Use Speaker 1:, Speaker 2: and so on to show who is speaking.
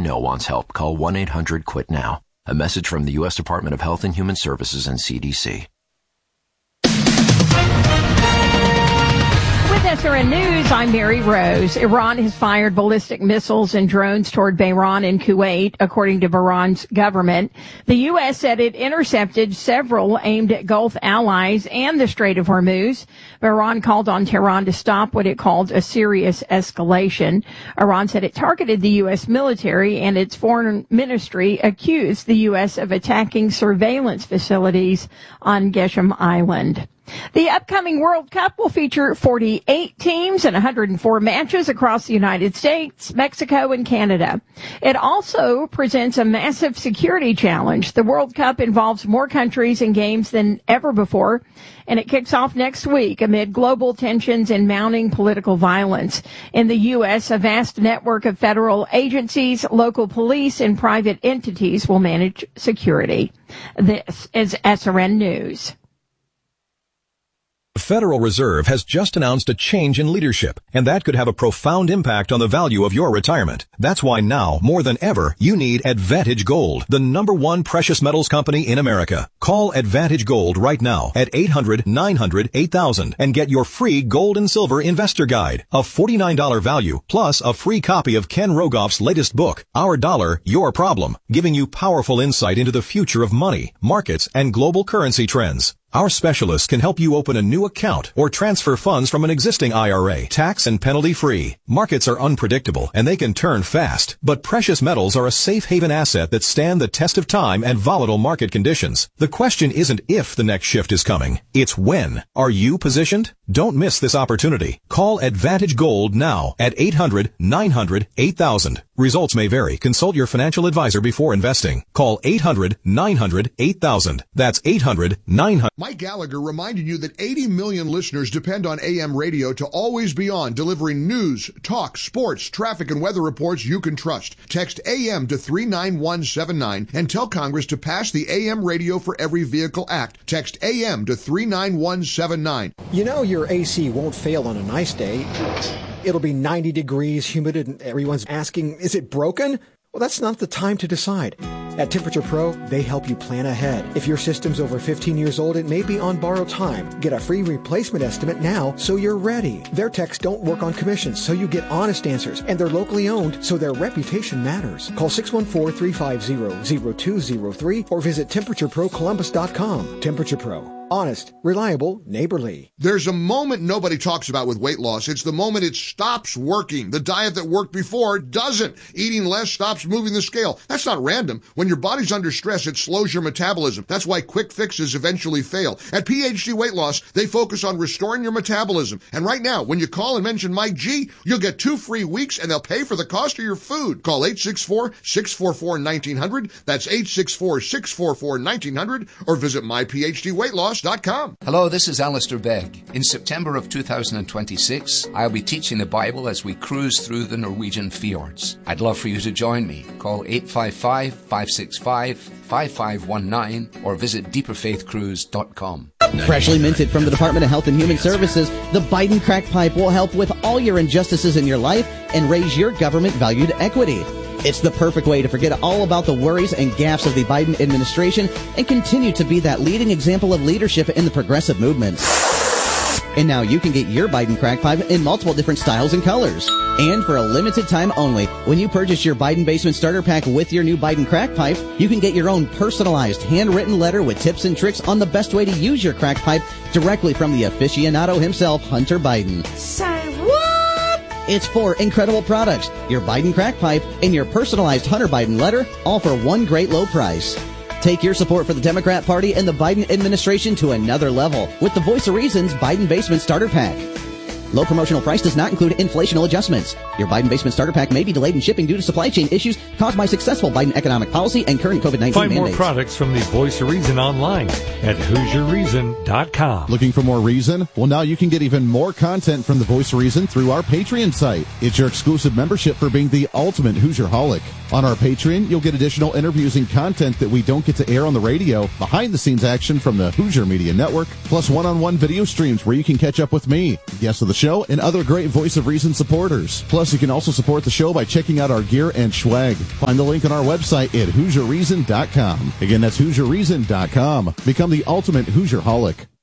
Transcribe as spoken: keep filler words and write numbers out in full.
Speaker 1: know wants help, call one eight hundred quit now. A message from the U S Department of Health and Human Services and C D C.
Speaker 2: With S R N News, I'm Mary Rose. Iran has fired ballistic missiles and drones toward Bahrain and Kuwait, according to Bahrain's government. The U S said it intercepted several aimed at Gulf allies and the Strait of Hormuz. Bahrain called on Tehran to stop what it called a serious escalation. Iran said it targeted the U S military, and its foreign ministry accused the U S of attacking surveillance facilities on Geshem Island. The upcoming World Cup will feature forty-eight teams and one hundred four matches across the United States, Mexico, and Canada. It also presents a massive security challenge. The World Cup involves more countries and games than ever before, and it kicks off next week amid global tensions and mounting political violence. In the U S, a vast network of federal agencies, local police, and private entities will manage security. This is S R N News.
Speaker 3: The Federal Reserve has just announced a change in leadership, and that could have a profound impact on the value of your retirement. That's why now, more than ever, you need Advantage Gold, the number one precious metals company in America. Call Advantage Gold right now at eight hundred, nine hundred, eight thousand and get your free gold and silver investor guide, a forty-nine dollars value, plus a free copy of Ken Rogoff's latest book, Our Dollar, Your Problem, giving you powerful insight into the future of money, markets, and global currency trends. Our specialists can help you open a new account or transfer funds from an existing I R A, tax and penalty free. Markets are unpredictable and they can turn fast, but precious metals are a safe haven asset that stand the test of time and volatile market conditions. The question isn't if the next shift is coming, it's when. Are you positioned? Don't miss this opportunity. Call Advantage Gold now at eight hundred, nine hundred, eight thousand. Results may vary. Consult your financial advisor before investing. Call eight hundred, nine hundred, eight thousand. That's eight hundred, nine hundred.
Speaker 4: Mike Gallagher reminding you that eighty million listeners depend on A M radio to always be on, delivering news, talk, sports, traffic, and weather reports you can trust. Text A M to three nine one seven nine and tell Congress to pass the A M Radio for Every Vehicle Act. Text A M to three nine one seven nine.
Speaker 5: You know your A C won't fail on a nice day. It'll be ninety degrees, humid, and everyone's asking, is it broken? Well, that's not the time to decide. At Temperature Pro, they help you plan ahead. If your system's over fifteen years old, it may be on borrowed time. Get a free replacement estimate now so you're ready. Their techs don't work on commissions, so you get honest answers. And they're locally owned, so their reputation matters. Call six one four, three five zero, zero two zero three or visit temperature pro columbus dot com. Temperature Pro. Honest, reliable, neighborly.
Speaker 4: There's a moment nobody talks about with weight loss. It's the moment it stops working. The diet that worked before doesn't. Eating less stops moving the scale. That's not random. When your body's under stress, it slows your metabolism. That's why quick fixes eventually fail. At P H D Weight Loss, they focus on restoring your metabolism. And right now, when you call and mention Mike G, you'll get two free weeks and they'll pay for the cost of your food. Call eight six four, six four four, one nine zero zero. That's eight six four, six four four, one nine zero zero or visit my p h d weight loss dot com.
Speaker 6: Hello, this is Alistair Begg. In September of two thousand twenty-six, I'll be teaching the Bible as we cruise through the Norwegian fjords. I'd love for you to join me. Call eight five five, five six five, five five one nine or visit deeper faith cruise dot com.
Speaker 7: Freshly minted from the Department of Health and Human Services, the Biden Crack Pipe will help with all your injustices in your life and raise your government-valued equity. It's the perfect way to forget all about the worries and gaffes of the Biden administration and continue to be that leading example of leadership in the progressive movement. And now you can get your Biden Crack Pipe in multiple different styles and colors. And for a limited time only, when you purchase your Biden Basement Starter Pack with your new Biden Crack Pipe, you can get your own personalized handwritten letter with tips and tricks on the best way to use your crack pipe directly from the aficionado himself, Hunter Biden.
Speaker 8: Say what?
Speaker 7: It's four incredible products, your Biden Crack Pipe and your personalized Hunter Biden letter, all for one great low price. Take your support for the Democrat Party and the Biden administration to another level with the Voice of Reason's Biden Basement Starter Pack. Low promotional price does not include inflationary adjustments. Your Biden Basement Starter Pack may be delayed in shipping due to supply chain issues caused by successful Biden economic policy and current COVID nineteen
Speaker 9: Find
Speaker 7: mandates.
Speaker 9: more products from the Voice of Reason online at hoosier reason dot com.
Speaker 10: Looking for more reason? Well, now you can get even more content from the Voice of Reason through our Patreon site. It's your exclusive membership for being the ultimate Hoosier-holic. On our Patreon, you'll get additional interviews and content that we don't get to air on the radio, behind-the-scenes action from the Hoosier Media Network, plus one-on-one video streams where you can catch up with me, guests of the show, and other great Voice of Reason supporters. Plus, you can also support the show by checking out our gear and swag. Find the link on our website at Hoosier Reason dot com. Again, that's Hoosier Reason dot com. Become the ultimate Hoosier-holic.